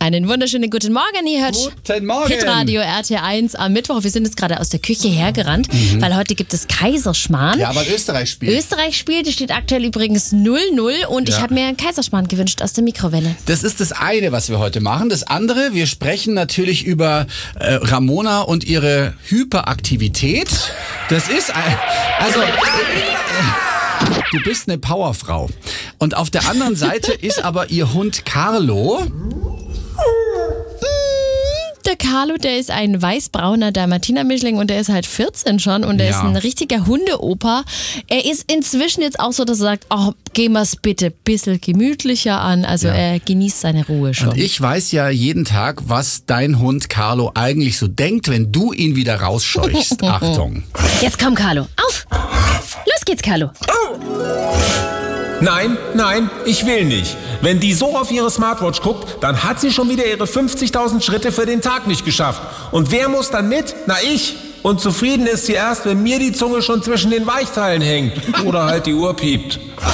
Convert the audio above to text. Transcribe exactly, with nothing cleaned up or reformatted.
Einen wunderschönen guten Morgen. Ihr hört Guten Morgen. Hitradio R T eins am Mittwoch. Wir sind jetzt gerade aus der Küche hergerannt, mhm. weil heute gibt es Kaiserschmarrn. Ja, weil Österreich spielt. Österreich spielt, es steht aktuell übrigens null null und ja. ich habe mir einen Kaiserschmarrn gewünscht aus der Mikrowelle. Das ist das eine, was wir heute machen. Das andere, wir sprechen natürlich über äh, Ramona und ihre Hyperaktivität. Das ist, ein, also... Äh, Du bist eine Powerfrau. Und auf der anderen Seite ist aber ihr Hund Carlo. Der Carlo, der ist ein weiß-brauner Dalmatiner-Mischling und der ist halt vierzehn schon und der ja. ist ein richtiger Hundeopa. Er ist inzwischen jetzt auch so, dass er sagt, oh, gehen wir es bitte ein bisschen gemütlicher an. Also ja. er genießt seine Ruhe schon. Und ich weiß ja jeden Tag, was dein Hund Carlo eigentlich so denkt, wenn du ihn wieder rausscheuchst. Achtung. Jetzt komm, Carlo. Auf! Los geht's, Carlo. Nein, nein, ich will nicht. Wenn die so auf ihre Smartwatch guckt, dann hat sie schon wieder ihre fünfzigtausend Schritte für den Tag nicht geschafft. Und wer muss dann mit? Na, ich. Und zufrieden ist sie erst, wenn mir die Zunge schon zwischen den Weichteilen hängt. Oder halt die Uhr piept.